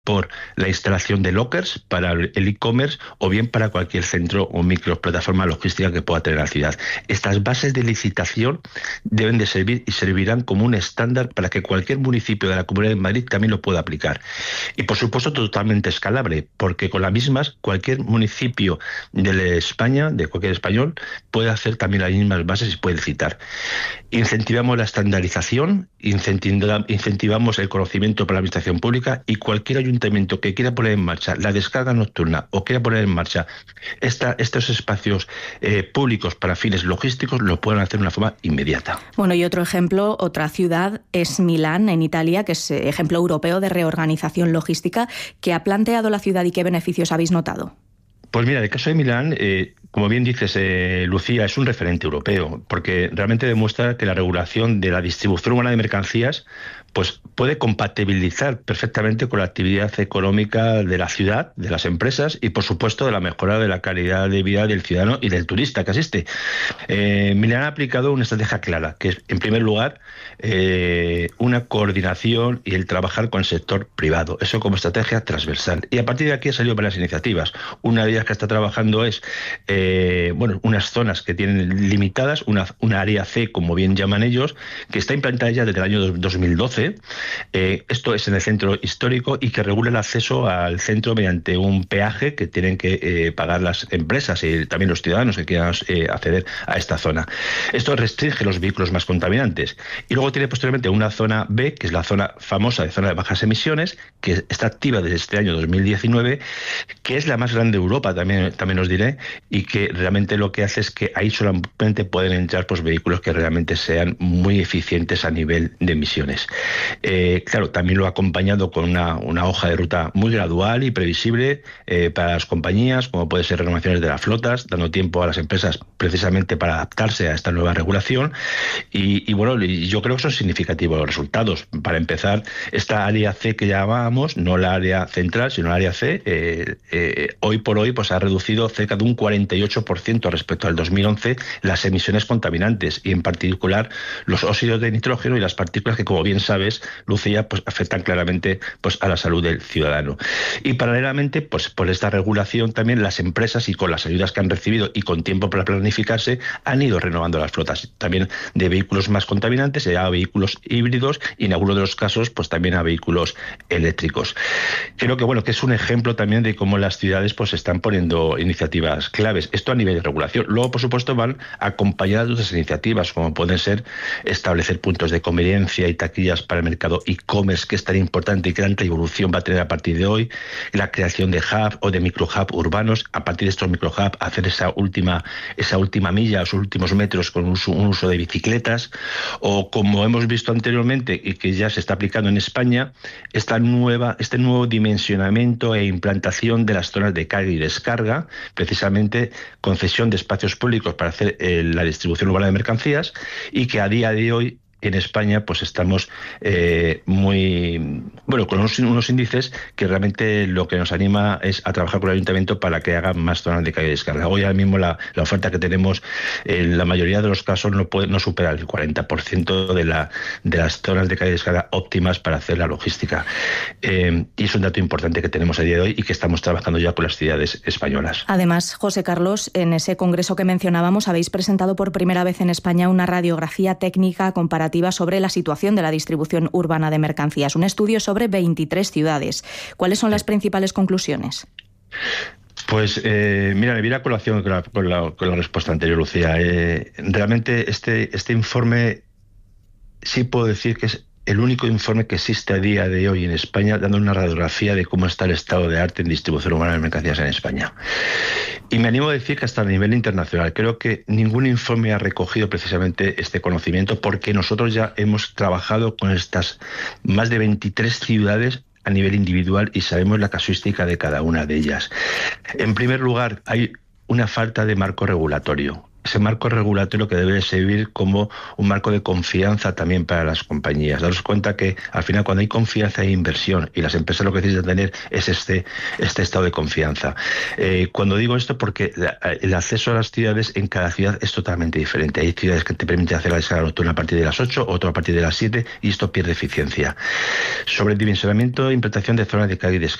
por la instalación de lockers para el e-commerce o bien para cualquier centro o microplataforma logística que pueda tener la ciudad. Estas bases de licitación deben de servir y servirán como un estándar para que cualquier municipio de la Comunidad de Madrid también lo pueda aplicar. Y por supuesto totalmente escalable, porque con las mismas cualquier municipio de España, de cualquier español, puede hacer también las mismas bases y puede licitar. Incentivamos la estandarización, incentivamos el conocimiento para la administración pública, y cualquier ayuntamiento que quiera poner en marcha la descarga nocturna o quiera poner en marcha estos espacios públicos para fines logísticos lo pueden hacer de una forma inmediata. Bueno, y otro ejemplo, otra ciudad es Milán, en Italia, que es ejemplo europeo de reorganización logística. ¿Qué ha planteado la ciudad y qué beneficios habéis notado? Pues mira, el caso de Milán, como bien dices, Lucía, es un referente europeo, porque realmente demuestra que la regulación de la distribución urbana de mercancías pues puede compatibilizar perfectamente con la actividad económica de la ciudad, de las empresas y, por supuesto, de la mejora de la calidad de vida del ciudadano y del turista que asiste. Milán ha aplicado una estrategia clara, que es, en primer lugar, una coordinación y el trabajar con el sector privado. Eso como estrategia transversal. Y a partir de aquí han salido varias iniciativas. Una de ellas que está trabajando es unas zonas que tienen limitadas, una área C, como bien llaman ellos, que está implantada ya desde el año 2012. Esto es en el centro histórico y que regula el acceso al centro mediante un peaje que tienen que pagar las empresas y también los ciudadanos que quieran acceder a esta zona. Esto restringe los vehículos más contaminantes. Y luego tiene posteriormente una zona B, que es la zona famosa de zona de bajas emisiones, que está activa desde este año 2019, que es la más grande de Europa, también os diré, y que realmente lo que hace es que ahí solamente pueden entrar pues vehículos que realmente sean muy eficientes a nivel de emisiones. Claro, también lo ha acompañado con una hoja de ruta muy gradual y previsible para las compañías, como puede ser renovaciones de las flotas, dando tiempo a las empresas precisamente para adaptarse a esta nueva regulación. Y bueno, yo creo que son significativos los resultados. Para empezar, esta área C que llamábamos, no la área central, sino la área C, hoy por hoy pues ha reducido cerca de un 48% respecto al 2011 las emisiones contaminantes, y en particular los óxidos de nitrógeno y las partículas que, como bien sabes, Lucía, pues afectan claramente pues a la salud del ciudadano. Y paralelamente, pues por esta regulación también las empresas, y con las ayudas que han recibido y con tiempo para planificarse, han ido renovando las flotas también de vehículos más contaminantes, a vehículos híbridos y en algunos de los casos pues también a vehículos eléctricos. Creo que es un ejemplo también de cómo las ciudades pues están poniendo iniciativas claves. Esto a nivel de regulación. Luego, por supuesto, van acompañadas de otras iniciativas, como pueden ser establecer puntos de conveniencia y taquillas para el mercado e-commerce, que es tan importante y qué tanta evolución va a tener a partir de hoy, la creación de hub o de microhub urbanos, a partir de estos microhub hacer esa última milla, esos últimos metros con un uso de bicicletas, o como hemos visto anteriormente y que ya se está aplicando en España, este nuevo dimensionamiento e implantación de las zonas de carga y descarga, precisamente concesión de espacios públicos para hacer la distribución urbana de mercancías, y que a día de hoy en España pues estamos con unos índices que realmente lo que nos anima es a trabajar con el ayuntamiento para que hagan más zonas de carga y descarga. Hoy ahora mismo la oferta que tenemos en la mayoría de los casos no supera el 40% de las zonas de carga y descarga óptimas para hacer la logística. Y es un dato importante que tenemos a día de hoy y que estamos trabajando ya con las ciudades españolas. Además, José Carlos, en ese congreso que mencionábamos habéis presentado por primera vez en España una radiografía técnica comparativa sobre la situación de la distribución urbana de mercancías, un estudio sobre 23 ciudades. ¿Cuáles son las principales conclusiones? Pues mira, me viene a colación con la respuesta anterior, Lucía. Realmente este informe sí puedo decir que es el único informe que existe a día de hoy en España dando una radiografía de cómo está el estado de arte en distribución urbana de mercancías en España. Y me animo a decir que hasta a nivel internacional creo que ningún informe ha recogido precisamente este conocimiento, porque nosotros ya hemos trabajado con estas más de 23 ciudades a nivel individual y sabemos la casuística de cada una de ellas. En primer lugar, hay una falta de marco regulatorio. ese marco regulatorio que debe servir como un marco de confianza también para las compañías. Daros cuenta que al final cuando hay confianza hay inversión y las empresas lo que necesitan tener es este estado de confianza. Cuando digo esto porque el acceso a las ciudades en cada ciudad es totalmente diferente. Hay ciudades que te permiten hacer la descarga nocturna a partir de las 8, otro a partir de las 7 y esto pierde eficiencia. Sobre el dimensionamiento e implantación de zonas de carga y descarga.